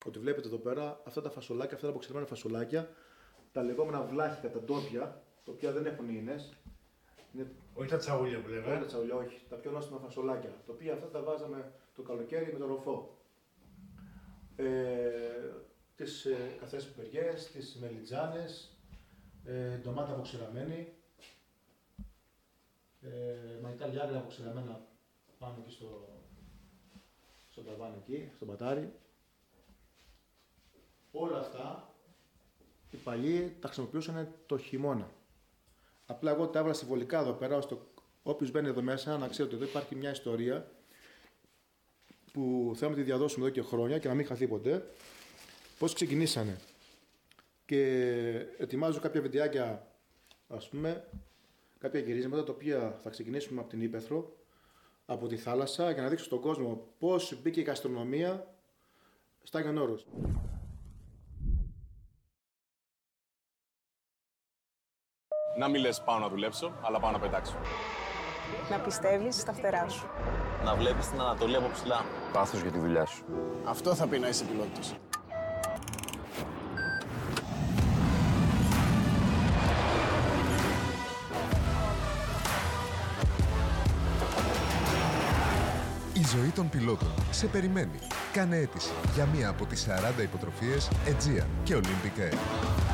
ότι βλέπετε εδώ πέρα αυτά τα φασολάκια, αυτά τα αποξηρεμένα φασολάκια, τα λεγόμενα βλάχικα, τα ντόπια, τα οποία δεν έχουν ίνες. Όχι τα τσαούλια που λέμε. Όχι τα τσαούλια, όχι. Τα πιο νόστιμα φασολάκια. Τα οποία αυτά τα βάζαμε το καλοκαίρι με το ροφό. Τις καθαρές πιπεριές, τις μελιτζάνες, ντομάτα αποξηραμένη, μαγικά λιάγρα αποξηραμένα πάνω εκεί στο ταβάνι εκεί, στο πατάρι. Όλα αυτά οι παλιοί τα χρησιμοποιούσαν το χειμώνα. Απλά εγώ τα έβαλα συμβολικά εδώ πέρα, ώστε όποιος μπαίνει εδώ μέσα να ξέρει ότι εδώ υπάρχει μια ιστορία που θέλουμε να τη διαδώσουμε εδώ και χρόνια και να μην χαθεί ποτέ. Πώς ξεκινήσανε. Και ετοιμάζω κάποια βιντεάκια, ας πούμε, κάποια γυρίσματα τα οποία θα ξεκινήσουμε από την Ύπαιθρο, από τη θάλασσα, για να δείξω στον κόσμο πώς μπήκε η γαστρονομία στα Άγιον Όρος. Να μην λες πάω να δουλέψω, αλλά πάω να πετάξω. Να πιστεύεις στα φτερά σου. Να βλέπεις την Ανατολή από ψηλά. Πάθος για τη δουλειά σου. Αυτό θα πει να είσαι πιλότος. Η ζωή των πιλότων σε περιμένει. Κάνε αίτηση για μία από τις 40 υποτροφίες Aegean και Olympic Air.